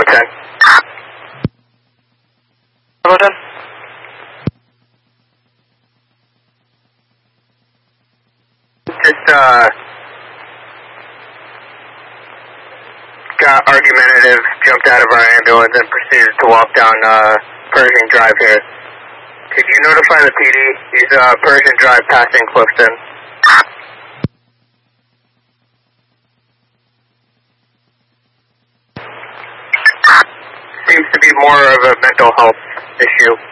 Bravo 10. Bravo 10. Just, got argumentative, jumped out of our ambulance and proceeded to walk down, Pershing Drive here. Could you notify the PD? He's, Pershing Drive passing Clifton. Seems to be more of a mental health issue.